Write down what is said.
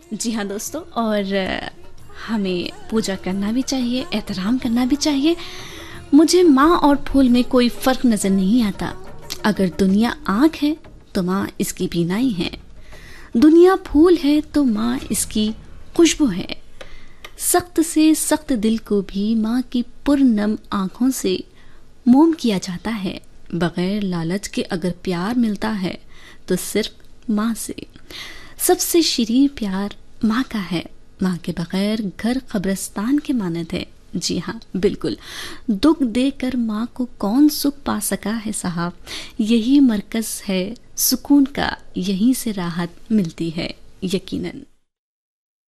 जी हाँ दोस्तों, और हमें पूजा करना भी चाहिए, एहतराम करना भी चाहिए। मुझे माँ और फूल में कोई फ़र्क नज़र नहीं आता। अगर दुनिया आँख है तो माँ इसकी बीनाई है, दुनिया फूल है तो माँ इसकी खुशबू है। सख्त से सख्त दिल को भी माँ की पुरनम आँखों से मोम किया जाता है। बगैर लालच के अगर प्यार मिलता है तो सिर्फ माँ से। सबसे शीरीन प्यार माँ का है। माँ के बगैर घर कब्रिस्तान के मानद है। जी हाँ, बिल्कुल। दुख देकर माँ को कौन सुख पा सका है साहब। यही मरकज़ है सुकून का, यहीं से राहत मिलती है यकीनन।